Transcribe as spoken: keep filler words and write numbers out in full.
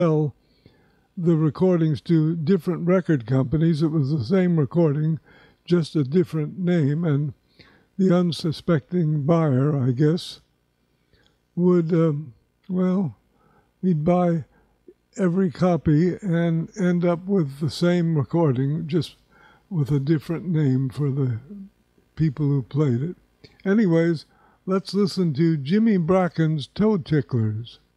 sell the recordings to different record companies. It was the same recording, just a different name, and the unsuspecting buyer, I guess, would, um, well, he'd buy every copy and end up with the same recording, just with a different name for the people who played it. Anyways, let's listen to Jimmy Bracken's Toe Ticklers.